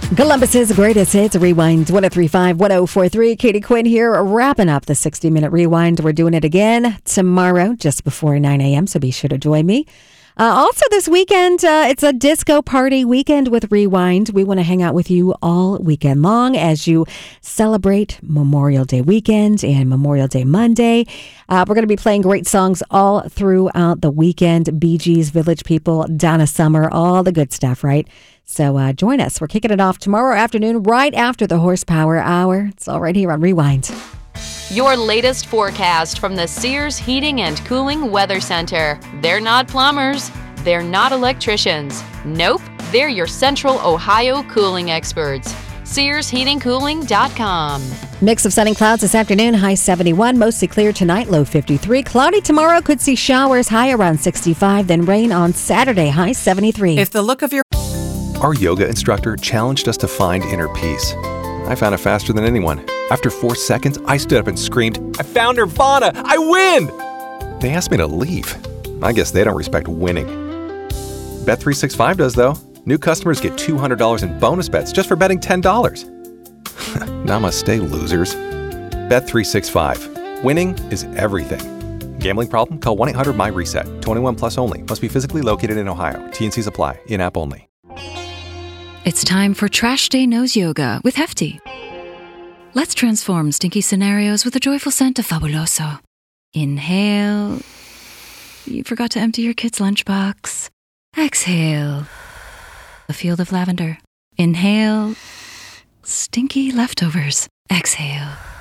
Columbus's greatest hits, Rewind 1035-1043. Katie Quinn here, wrapping up the 60-minute Rewind. We're doing it again tomorrow, just before 9 a.m., so be sure to join me. Also this weekend, it's a disco party weekend with Rewind. We want to hang out with you all weekend long as you celebrate Memorial Day weekend and Memorial Day Monday. We're going to be playing great songs all throughout the weekend. Bee Gees, Village People, Donna Summer, all the good stuff, right? So join us. We're kicking it off tomorrow afternoon, right after the Horsepower Hour. It's all right here on Rewind. Your latest forecast from the Sears Heating and Cooling Weather Center. They're not plumbers. They're not electricians. Nope, they're your Central Ohio cooling experts. SearsHeatingCooling.com. Mix of sun and clouds this afternoon, high 71. Mostly clear tonight, low 53. Cloudy tomorrow, could see showers, high around 65. Then rain on Saturday, high 73. If the look of your... Our yoga instructor challenged us to find inner peace. I found it faster than anyone. After 4 seconds, I stood up and screamed, "I found Nirvana! I win!" They asked me to leave. I guess they don't respect winning. Bet365 does, though. New customers get $200 in bonus bets just for betting $10. Namaste, losers. Bet365. Winning is everything. Gambling problem? Call 1-800-MY-RESET. 21 plus only. Must be physically located in Ohio. T&Cs apply. In-app only. It's time for Trash Day Nose Yoga with Hefty. Let's transform stinky scenarios with a joyful scent of Fabuloso. Inhale. You forgot to empty your kid's lunchbox. Exhale. A field of lavender. Inhale. Stinky leftovers. Exhale.